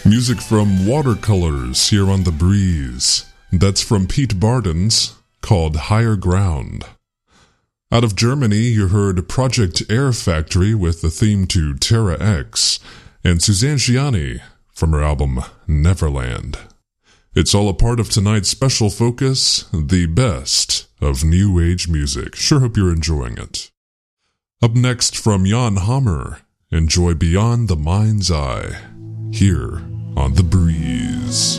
Music from Watercolors here on The Breeze. That's from Pete Bardens, called Higher Ground. Out of Germany, you heard Project Air Factory with the theme to Terra X, and Suzanne Ciani from her album Neverland. It's all a part of tonight's special focus, the best of new age music. Sure hope you're enjoying it. Up next from Jan Hammer, enjoy Beyond the Mind's Eye, here on The Breeze.